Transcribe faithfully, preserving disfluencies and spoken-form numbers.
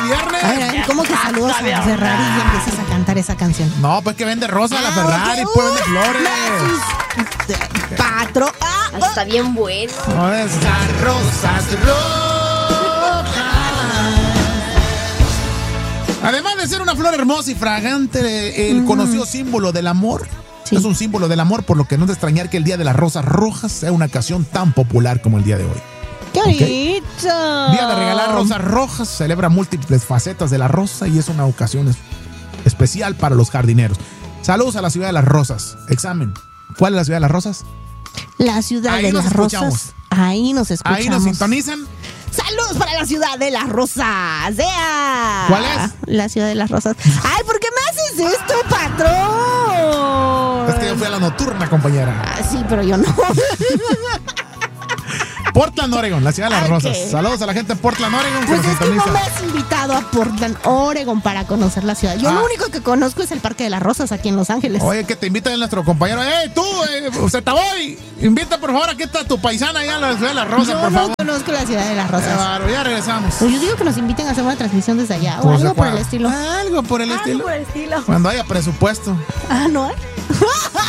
viernes. A ver, a ver, ¿cómo que saludos a Ferrari y empiezas a cantar esa canción? No, pues que vende rosas la Ah, Ferrari, ok. pues vende flores. Patro. Ah, Ay, está bien bueno. No, es las rosas rojas. Además de ser una flor hermosa y fragante, el conocido símbolo del amor. Sí. Es un símbolo del amor, por lo que no es de extrañar que el Día de las Rosas Rojas sea una ocasión tan popular como el día de hoy. ¡Qué bonito! Día de regalar rosas rojas, celebra múltiples facetas de la rosa y es una ocasión es- especial para los jardineros. Saludos a la ciudad de las rosas. Examen. ¿Cuál es la ciudad de las rosas? La ciudad Ahí de nos las escuchamos. rosas. Ahí nos escuchamos. Ahí nos sintonizan. ¡Saludos para la ciudad de las rosas! ¡Ea! ¿Cuál es? La ciudad de las rosas. ¡Ay, ¿por qué me haces esto, patrón? Es que yo fui a la nocturna, compañera. Ah, sí, pero yo no. Portland, Oregon, la ciudad de las Ok. rosas. Saludos a la gente de Portland, Oregon que Pues nos es que no sintoniza. me has invitado a Portland, Oregon para conocer la ciudad. Yo Ah. lo único que conozco es el Parque de las Rosas aquí en Los Ángeles. Oye, que te invita nuestro compañero. ¡Eh, tú, eh, Zetaboy! Invita, por favor, aquí está tu paisana allá a la ciudad de las rosas, yo por no favor. conozco la ciudad de las Qué Rosas. bárbaro, ya regresamos. Pues yo digo que nos inviten a hacer una transmisión desde allá o Pues, algo por ¿cuál? el estilo. Algo por el Algo estilo. por el estilo. Cuando haya presupuesto. Ah, ¿no hay?